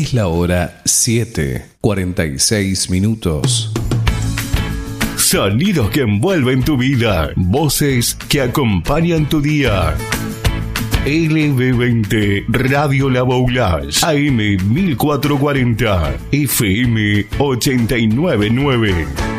Es la hora 7:46. Sonidos que envuelven tu vida. Voces que acompañan tu día. LB20 Radio La Boulage, AM 1440, FM 899.